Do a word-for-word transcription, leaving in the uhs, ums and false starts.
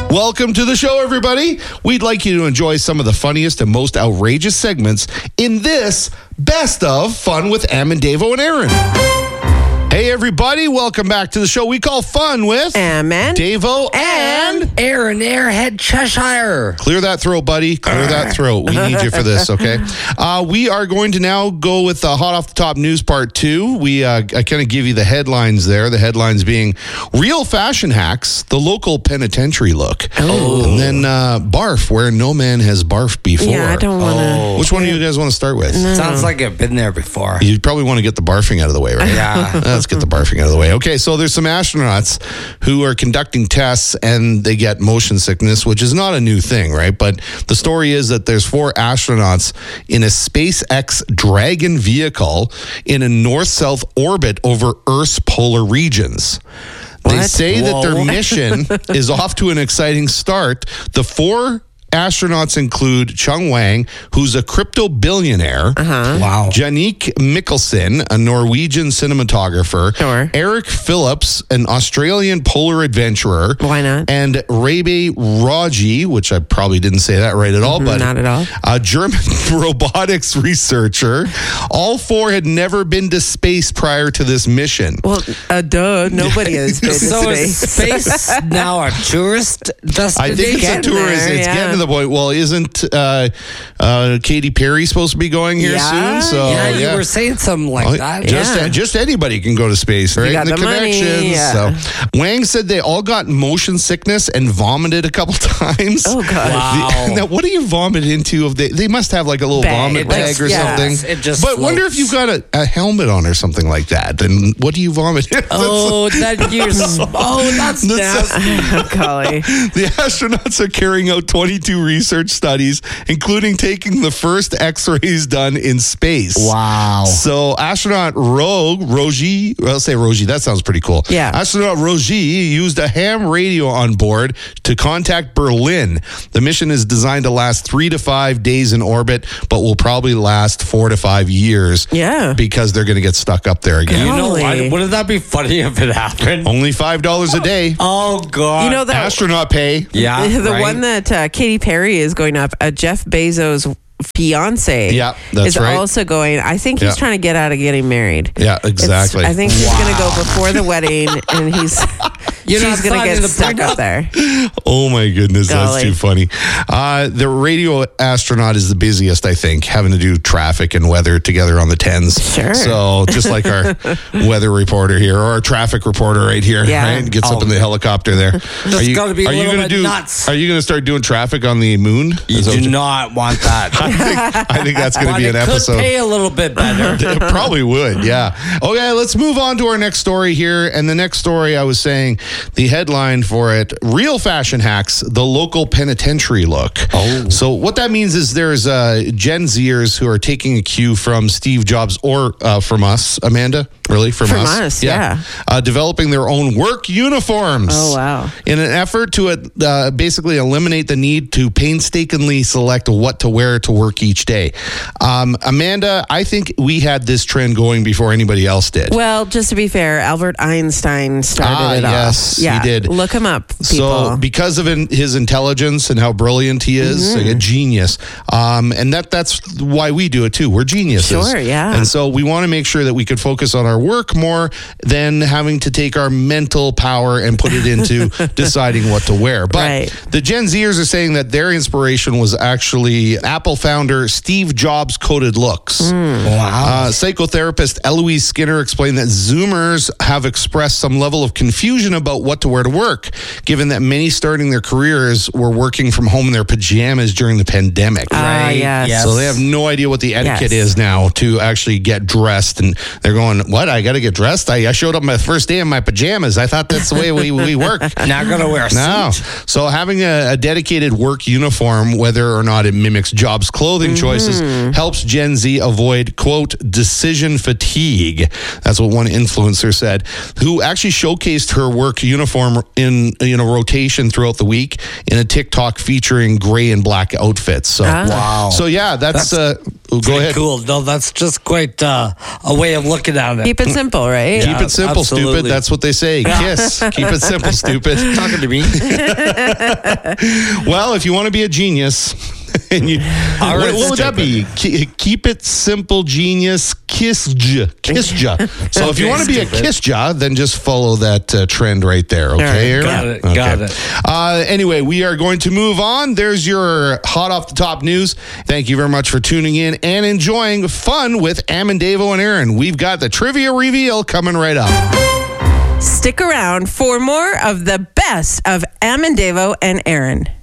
Welcome to the show, everybody. We'd like you to enjoy some of the funniest and most outrageous segments in this Best of Fun with Em and Davo and Aaron. Hey, everybody. Welcome back to the show we call Fun with Em and Davo and, and Aaron Airhead Cheshire. Clear that throat, buddy. Clear that throat. We need you for this, okay? Uh, we are going to now go with the hot off the top news part two. We uh, I kind of give you the headlines there. The headlines being real fashion hacks, the local penitentiary look, Oh. and then uh, barf, where no man has barfed before. Yeah, I don't want to. Oh. Which one do you guys want to start with? Sounds like I've been there before. You probably want to get the barfing out of the way, right? Yeah. Let's get the barfing out of the way. Okay, so there's some astronauts who are conducting tests and they get motion sickness, which is not a new thing, right? But the story is that there's four astronauts in a SpaceX Dragon vehicle in a north-south orbit over Earth's polar regions. They What? say that their Whoa. mission is off to an exciting start. The four astronauts include Chung Wang, who's a crypto billionaire. Uh-huh. Wow. Janique Mikkelsen, a Norwegian cinematographer. Sure. Eric Phillips, an Australian polar adventurer. Why not? And Rebe Raji, which I probably didn't say that right at all, but Not at all. a German robotics researcher. All four had never been to space prior to this mission. Well, uh, duh. Nobody has been to So is space. space now a tourist I destination? think it's a getting tourist. there, It's yeah. getting to the point. Well, isn't uh, uh, Katy Perry supposed to be going here Yeah, soon? So yeah, yeah, you were saying something like Oh, that. Just Yeah. just anybody can go to space, right? got the money, yeah. So Wang said they all got motion sickness and vomited a couple times. Oh, God. Wow. Now, what do you vomit into? Of they, they must have like a little Bag. vomit It bag just- or yeah. something. It just but wonder if floats. you've got a, a helmet on or something like that. And what do you vomit? in? Oh, that you're. Oh, that's That's- nasty. Golly. The astronauts are carrying out twenty-two research studies, including taking the first X-rays done in space. Wow. So astronaut Rogue, Rogi, I'll say Rogi, that sounds pretty cool. Yeah. Astronaut Rogi used a ham radio on board to contact Berlin. The mission is designed to last three to five days in orbit, but will probably last four to five years. Yeah. Because they're going to get stuck up there again. You know, Golly. I, wouldn't that be funny if it happened? Only five dollars a day. Oh, God. You know that Astronaut pay. Yeah. the right? one that uh, Katy Perry is going up, uh, Jeff Bezos' fiance Yeah, that's is right. also going. I think he's Yeah. trying to get out of getting married. Yeah, It's- exactly. I think he's going to go before the wedding, and he's You're not she's going to signing get the stuck prenup? up there. Oh my goodness, Golly. that's too funny. Uh, the radio astronaut is the busiest, I think, having to do traffic and weather together on the tens. Sure. So just like our weather reporter here, or our traffic reporter right here, Yeah. right? Gets up Oh. in the helicopter there. Just gotta be a are you little gonna bit do? nuts. Are you going to start doing traffic on the moon? You Is that what do not want that. I think, I think that's going to But be it an could episode. pay a little bit better. It probably would, yeah. Okay, let's move on to our next story here. And the next story, I was saying, the headline for it, Real Fashion Hacks, the local penitentiary look. Oh. So what that means is there's uh, Gen Zers who are taking a cue from Steve Jobs or uh, from us, Amanda, really? From, From us? us, yeah. Uh, developing their own work uniforms. Oh, wow. In an effort to uh, basically eliminate the need to painstakingly select what to wear to work each day. Um, Amanda, I think we had this trend going before anybody else did. Well, just to be fair, Albert Einstein started Ah, it yes, off. Yeah, he did. Look him up, people. So, because of in, his intelligence and how brilliant he is, Mm-hmm. like a genius, um, and that that's why we do it too. We're geniuses, Sure, yeah. And so we want to make sure that we could focus on our work more than having to take our mental power and put it into deciding what to wear. But Right. the Gen Zers are saying that their inspiration was actually Apple founder Steve Jobs' coded looks. Mm. Wow. Uh, psychotherapist Eloise Skinner explained that Zoomers have expressed some level of confusion about what to wear to work, given that many starting their careers were working from home in their pajamas during the pandemic. Ah, Right, yes. yes. So they have no idea what the etiquette Yes. is now to actually get dressed. And they're going, what? I got to get dressed? I, I showed up my first day in my pajamas. I thought that's the way we, we work. Not gonna wear a No. suit. So having a, a dedicated work uniform, whether or not it mimics Jobs' clothing choices, helps Gen Z avoid, quote, decision fatigue. That's what one influencer said, who actually showcased her work uniform in you know rotation throughout the week in a TikTok featuring gray and black outfits. So Ah. Wow. So yeah, that's, That's uh, go Pretty ahead. Cool. No, that's just quite uh, a way of looking at it. Keep it simple, right? Keep it simple, absolutely. stupid. That's what they say. Kiss. Keep it simple, stupid. Talking to me. Well, if you want to be a genius, and you, All what, right, what would that be? Ke- Keep it simple, genius, kissja, kissja. So if you Okay, want to be a stupid. kissja, then just follow that uh, trend right there. Okay, right, Aaron? got it, Okay. got it. Uh, anyway, we are going to move on. There's your hot off the top news. Thank you very much for tuning in and enjoying fun with Amandavo and Aaron. We've got the trivia reveal coming right up. Stick around for more of the best of Amandavo and Aaron.